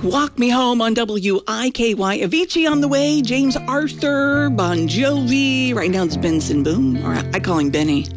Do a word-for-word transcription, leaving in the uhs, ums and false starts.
Walk Me Home on W I K Y. Avicii on the way. James Arthur, Bon Jovi. Right now it's Benson Boone, or I call him Benny.